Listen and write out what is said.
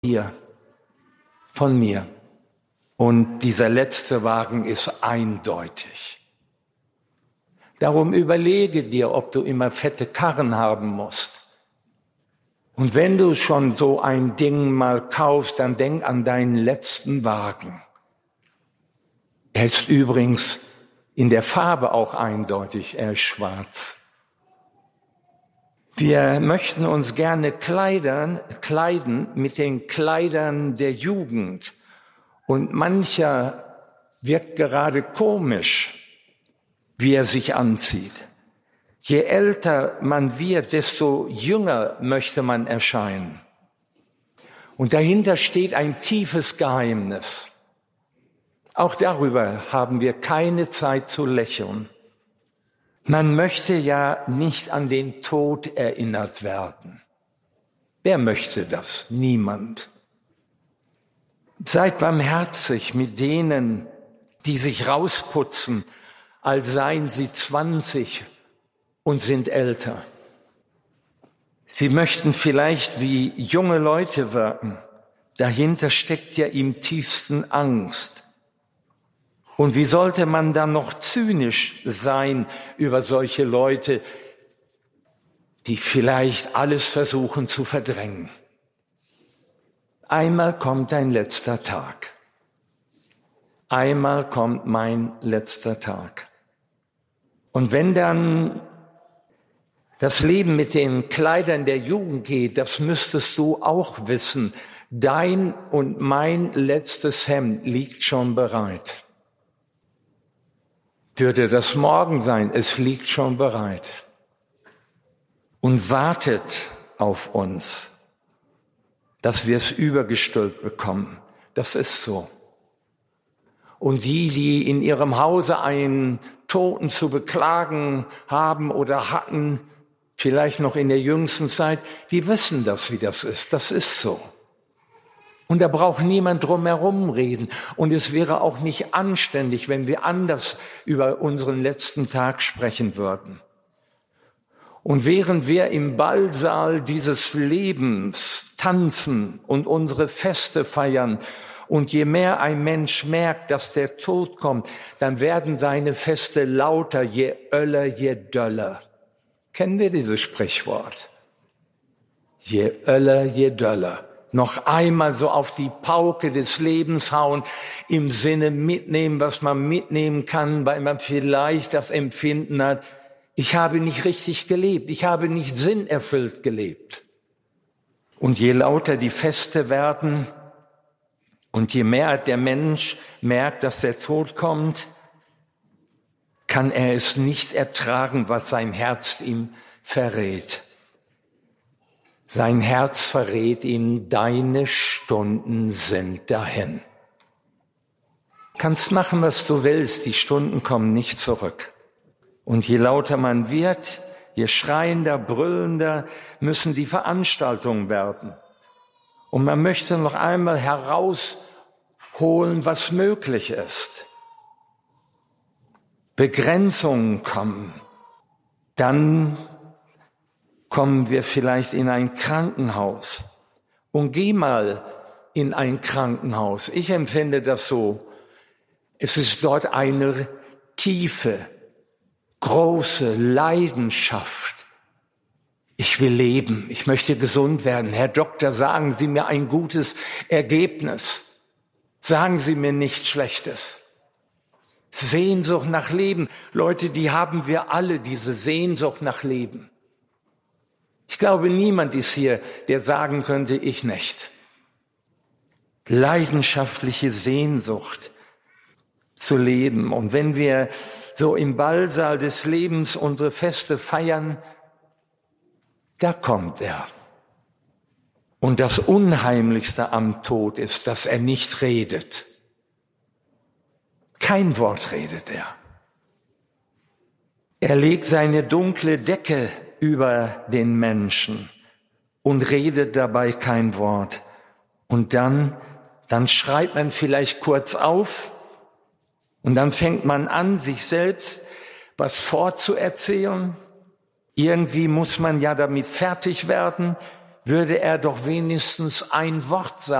dir, von mir. Und dieser letzte Wagen ist eindeutig. Darum überlege dir, ob du immer fette Karren haben musst. Und wenn du schon so ein Ding mal kaufst, dann denk an deinen letzten Wagen. Er ist übrigens in der Farbe auch eindeutig, er ist schwarz. Wir möchten uns gerne kleiden mit den Kleidern der Jugend. Und mancher wirkt gerade komisch, wie er sich anzieht. Je älter man wird, desto jünger möchte man erscheinen. Und dahinter steht ein tiefes Geheimnis. Auch darüber haben wir keine Zeit zu lächeln. Man möchte ja nicht an den Tod erinnert werden. Wer möchte das? Niemand. Seid barmherzig mit denen, die sich rausputzen, als seien sie 20 und sind älter. Sie möchten vielleicht wie junge Leute wirken. Dahinter steckt ja im tiefsten Angst. Und wie sollte man dann noch zynisch sein über solche Leute, die vielleicht alles versuchen zu verdrängen? Einmal kommt dein letzter Tag. Einmal kommt mein letzter Tag. Und wenn dann das Leben mit den Kleidern der Jugend geht, das müsstest du auch wissen. Dein und mein letztes Hemd liegt schon bereit. Würde das morgen sein, es liegt schon bereit und wartet auf uns, dass wir es übergestülpt bekommen. Das ist so. Und die in ihrem Hause einen Toten zu beklagen haben oder hatten, vielleicht noch in der jüngsten Zeit, die wissen das, wie das ist. Das ist so. Und da braucht niemand drum herum reden. Und es wäre auch nicht anständig, wenn wir anders über unseren letzten Tag sprechen würden. Und während wir im Ballsaal dieses Lebens tanzen und unsere Feste feiern, und je mehr ein Mensch merkt, dass der Tod kommt, dann werden seine Feste lauter, je öller, je döller. Kennen wir dieses Sprichwort? Je öller, je döller. Noch einmal so auf die Pauke des Lebens hauen, im Sinne mitnehmen, was man mitnehmen kann, weil man vielleicht das Empfinden hat, ich habe nicht richtig gelebt, ich habe nicht sinnerfüllt gelebt. Und je lauter die Feste werden und je mehr der Mensch merkt, dass der Tod kommt, kann er es nicht ertragen, was sein Herz ihm verrät. Sein Herz verrät ihm, deine Stunden sind dahin. Kannst machen, was du willst, die Stunden kommen nicht zurück. Und je lauter man wird, je schreiender, brüllender müssen die Veranstaltungen werden. Und man möchte noch einmal herausholen, was möglich ist. Begrenzungen kommen, dann kommen wir vielleicht in ein Krankenhaus. Und geh mal in ein Krankenhaus. Ich empfinde das so. Es ist dort eine tiefe, große Leidenschaft. Ich will leben. Ich möchte gesund werden. Herr Doktor, sagen Sie mir ein gutes Ergebnis. Sagen Sie mir nichts Schlechtes. Sehnsucht nach Leben. Leute, die haben wir alle, diese Sehnsucht nach Leben. Ich glaube, niemand ist hier, der sagen könnte, ich nicht. Leidenschaftliche Sehnsucht zu leben. Und wenn wir so im Ballsaal des Lebens unsere Feste feiern, da kommt er. Und das Unheimlichste am Tod ist, dass er nicht redet. Kein Wort redet er. Er legt seine dunkle Decke über den Menschen und redet dabei kein Wort. Und dann schreibt man vielleicht kurz auf und dann fängt man an, sich selbst was fortzuerzählen. Irgendwie muss man ja damit fertig werden. würde er doch wenigstens ein Wort